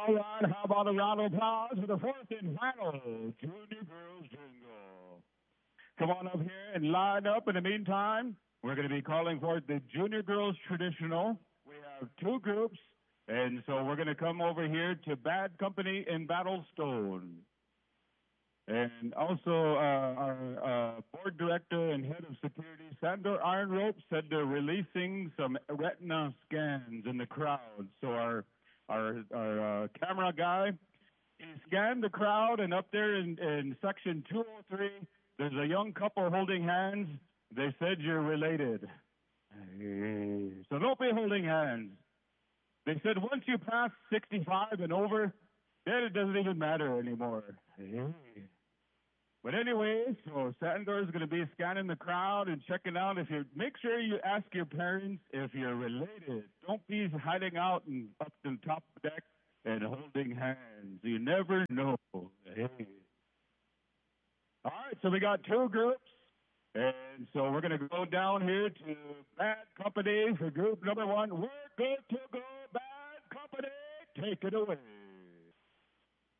All right, how about a round of applause for the fourth and final Junior Girls Jingle? Come on up here and line up. In the meantime, we're going to be calling forth the Junior Girls Traditional. We have two groups, and so we're going to come over here to Bad Company in Battlestone. And also, our board director and head of security, Sandor Ironrope, said they're releasing some retina scans in the crowd. So our camera guy, he scanned the crowd, and up there in section 203, there's a young couple holding hands. They said you're related. So don't be holding hands. They said once you pass 65 and over, then it doesn't even matter anymore. But anyway, so Sandor is going to be scanning the crowd and checking out. Make sure you ask your parents if you're related. Don't be hiding out and up to the top deck and holding hands. You never know. Hey. All right, so we got two groups. And so we're going to go down here to Bad Company for group number one. We're good to go, Bad Company. Take it away.